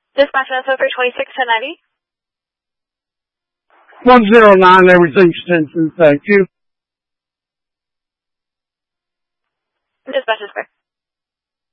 Dispatch info for 261090. 109, everything Stinson, thank you. Dispatch is correct.